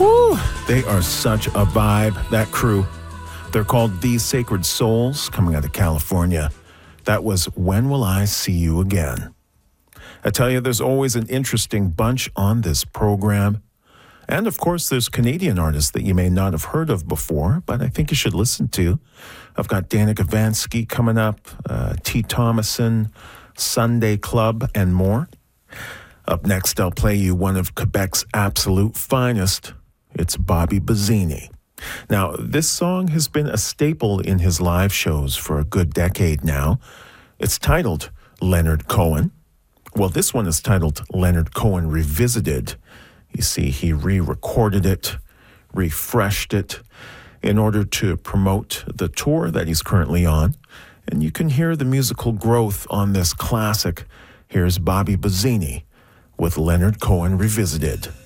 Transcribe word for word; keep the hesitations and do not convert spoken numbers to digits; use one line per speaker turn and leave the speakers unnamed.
Woo! They are such a vibe, that crew. They're called These Sacred Souls, coming out of California. That was When Will I See You Again? I tell you, there's always an interesting bunch on this program. And of course, there's Canadian artists that you may not have heard of before, but I think you should listen to. I've got Danica Vansky coming up, uh, T. Thomason, Sunday Club, and more. Up next, I'll play you one of Quebec's absolute finest. It's Bobby Bazzini. Now, this song has been a staple in his live shows for a good decade now. It's titled Leonard Cohen. Well, this one is titled Leonard Cohen Revisited. You see, he re-recorded it, refreshed it in order to promote the tour that he's currently on. And you can hear the musical growth on this classic. Here's Bobby Bazzini with Leonard Cohen Revisited.